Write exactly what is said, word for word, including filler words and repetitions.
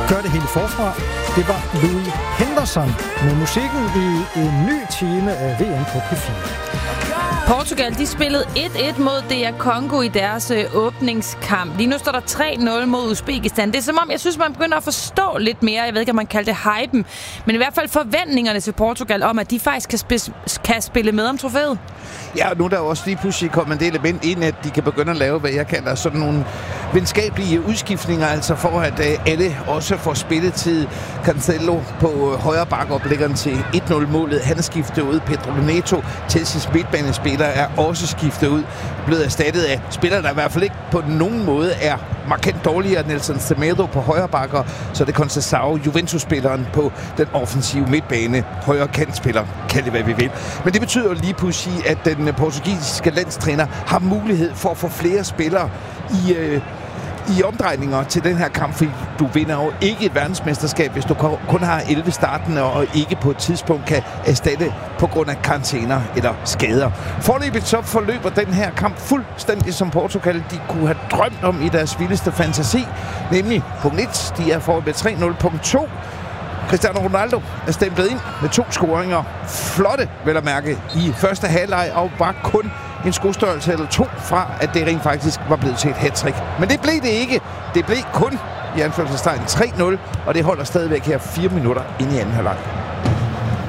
gør det hele forfra. Det var Louis Henderson med musikken i en ny time af V M på P fire. Portugal, de spillede et et mod D R Congo i deres øh, åbningskamp. Lige nu står der tre nul mod Uzbekistan. Det er som om, jeg synes, man begynder at forstå lidt mere. Jeg ved ikke, om man kalder det hypen. Men i hvert fald forventningerne til Portugal om, at de faktisk kan, sp- kan spille med om trofæet. Ja, nu er der også lige pludselig kommet en element ind, at de kan begynde at lave, hvad jeg kalder sådan nogle venskabelige udskiftninger, altså for at uh, alle også får spilletid. Cancelo på uh, højre bakoplæggeren til et nul-målet. Han er skiftet ud. Pedro Neto, Chelsea's midtbanespiller, er også skiftet ud. Blevet erstattet af spillere, der i hvert fald ikke på nogen måde er markant dårligere. Nelson Semedo på højre bakker, så er det Conceição, Juventus-spilleren på den offensive midtbane. Højre kantspiller, kald det hvad vi vil. Men det betyder jo lige pludselig, at den portugisiske landstræner har mulighed for at få flere spillere i, øh, i omdrejninger til den her kamp, fordi du vinder jo ikke et verdensmesterskab, hvis du kun har elleve startende og ikke på et tidspunkt kan erstatte på grund af karantæner eller skader. Forløbet så forløber den her kamp fuldstændig som Portugal de kunne have drømt om i deres vildeste fantasi, nemlig punkt et, de er foran med tre nul. Punkt to, Cristiano Ronaldo er stemplet ind med to scoringer. Flotte, vel at mærke, i første halvleg, og var kun en skostørrelse eller to fra, at det rent faktisk var blevet til et hattrick. Men det blev det ikke. Det blev kun i anførselstegn tre nul, og det holder stadigvæk her fire minutter ind i anden halvleg.